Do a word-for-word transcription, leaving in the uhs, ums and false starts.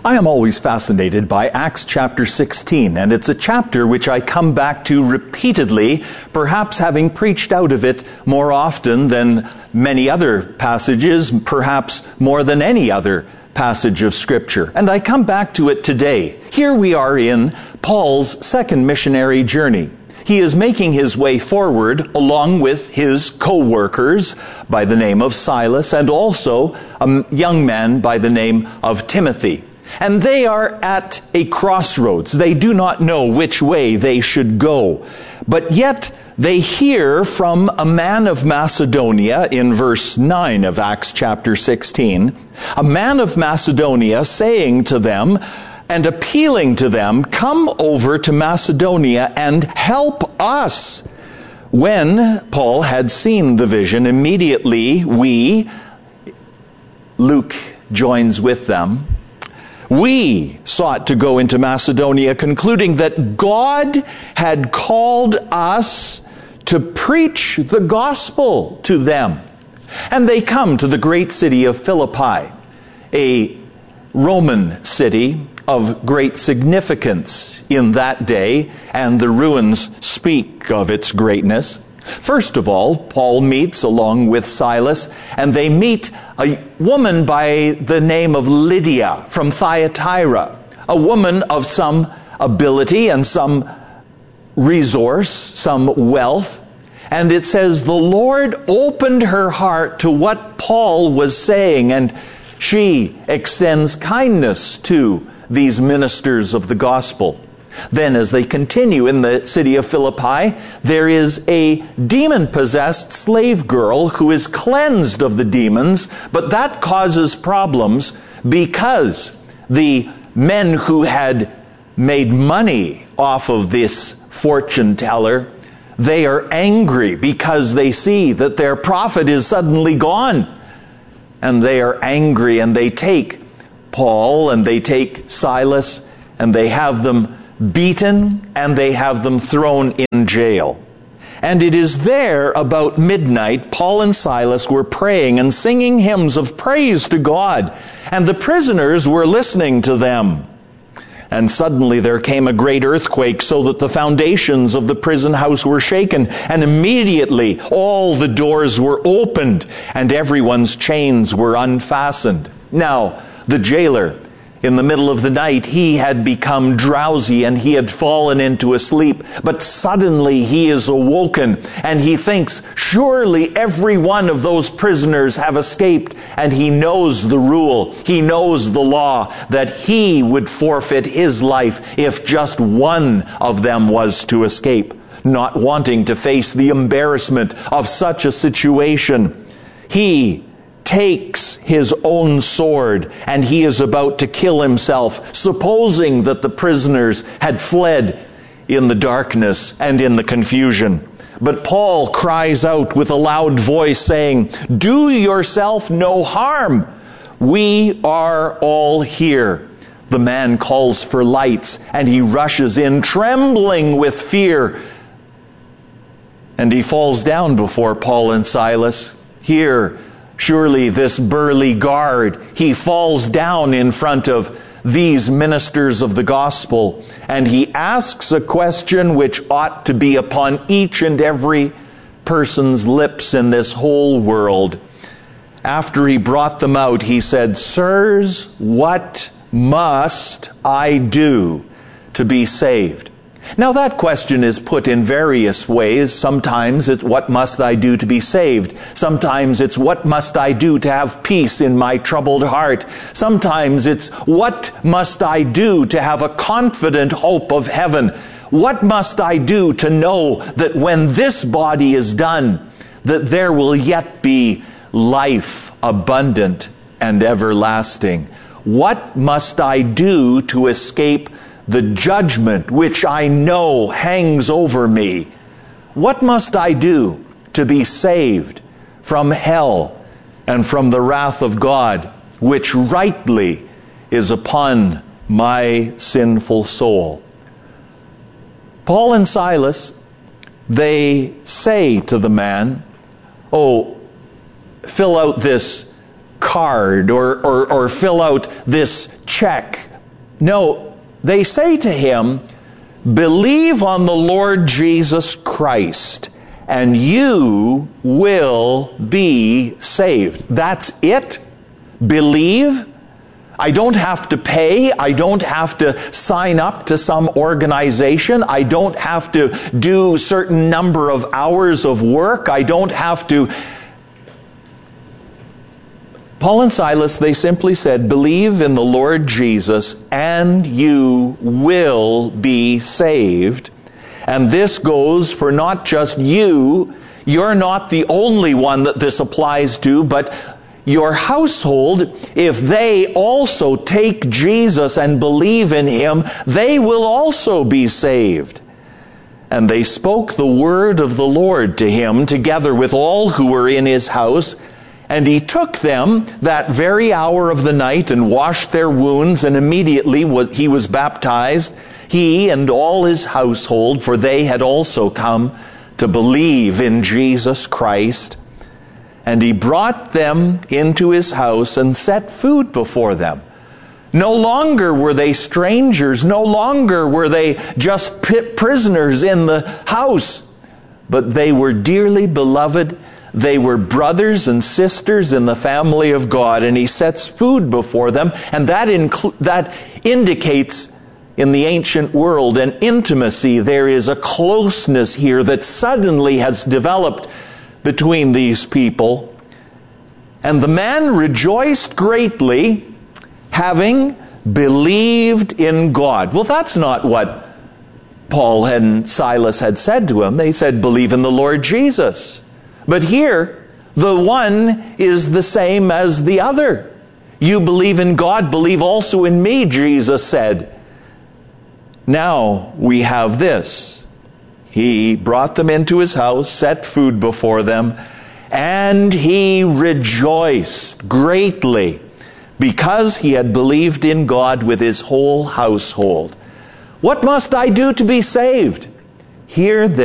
I am always fascinated by Acts chapter sixteen, and it's a chapter which I come back to repeatedly, perhaps having preached out of it more often than many other passages, perhaps more than any other passage of Scripture. And I come back to it today. Here we are in Paul's second missionary journey. He is making his way forward along with his co-workers by the name of Silas and also a young man by the name of Timothy. And they are at a crossroads. They do not know which way they should go. But yet they hear from a man of Macedonia in verse nine of Acts chapter sixteen, a man of Macedonia saying to them and appealing to them, "Come over to Macedonia and help us." When Paul had seen the vision, immediately we, Luke joins with them, we sought to go into Macedonia, concluding that God had called us to preach the gospel to them. And they come to the great city of Philippi, a Roman city of great significance in that day, and the ruins speak of its greatness. First of all, Paul meets along with Silas, and they meet a woman by the name of Lydia from Thyatira, a woman of some ability and some resource, some wealth. And it says, the Lord opened her heart to what Paul was saying, and she extends kindness to these ministers of the gospel. Then as they continue in the city of Philippi, there is a demon-possessed slave girl who is cleansed of the demons, but that causes problems because the men who had made money off of this fortune teller, they are angry because they see that their profit is suddenly gone. And they are angry, and they take Paul and they take Silas and they have them beaten and they have them thrown in jail. And it is there about midnight, Paul and Silas were praying and singing hymns of praise to God, and the prisoners were listening to them. And suddenly there came a great earthquake, so that the foundations of the prison house were shaken, and immediately all the doors were opened and everyone's chains were unfastened. Now, the jailer, in the middle of the night, he had become drowsy and he had fallen into a sleep. But suddenly he is awoken and he thinks, surely every one of those prisoners have escaped. And he knows the rule, he knows the law, that he would forfeit his life if just one of them was to escape. Not wanting to face the embarrassment of such a situation, he takes his own sword and he is about to kill himself, supposing that the prisoners had fled in the darkness and in the confusion. But Paul cries out with a loud voice saying, "Do yourself no harm. We are all here." The man calls for lights and he rushes in, trembling with fear. And he falls down before Paul and Silas. Here, surely this burly guard, he falls down in front of these ministers of the gospel, and he asks a question which ought to be upon each and every person's lips in this whole world. After he brought them out, he said, "Sirs, what must I do to be saved?" Now that question is put in various ways. Sometimes it's, what must I do to be saved? Sometimes it's, what must I do to have peace in my troubled heart? Sometimes it's, what must I do to have a confident hope of heaven? What must I do to know that when this body is done, that there will yet be life abundant and everlasting? What must I do to escape the judgment which I know hangs over me? What must I do to be saved from hell and from the wrath of God, which rightly is upon my sinful soul? Paul and Silas, they say to the man, "Oh, fill out this card or, or, or fill out this check No, they say to him, believe on the Lord Jesus Christ, and you will be saved. That's it? Believe? I don't have to pay. I don't have to sign up to some organization. I don't have to do a certain number of hours of work. I don't have to... Paul and Silas, they simply said, believe in the Lord Jesus and you will be saved. And this goes for not just you. You're not the only one that this applies to, but your household. If they also take Jesus and believe in him, they will also be saved. And they spoke the word of the Lord to him, together with all who were in his house. And he took them that very hour of the night and washed their wounds, and immediately he was baptized, he and all his household, for they had also come to believe in Jesus Christ. And he brought them into his house and set food before them. No longer were they strangers, no longer were they just prisoners in the house, but they were dearly beloved. They were brothers and sisters in the family of God, and he sets food before them, and that inclu- that indicates in the ancient world an intimacy. There is a closeness here that suddenly has developed between these people. And the man rejoiced greatly, having believed in God. Well, that's not what Paul and Silas had said to him. They said, believe in the Lord Jesus. But here, the one is the same as the other. You believe in God, believe also in me, Jesus said. Now we have this. He brought them into his house, set food before them, and he rejoiced greatly because he had believed in God with his whole household. What must I do to be saved? Here